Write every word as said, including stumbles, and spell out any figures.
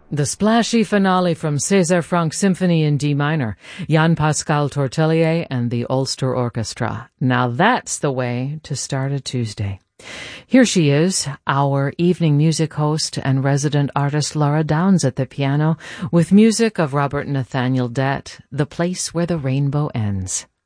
The splashy finale from César Franck Symphony in D minor, Jan-Pascal Tortelier and the Ulster Orchestra. Now that's the way to start a Tuesday. Here she is, our evening music host and resident artist Laura Downs at the piano, with music of Robert Nathaniel Dett, The Place Where the Rainbow Ends.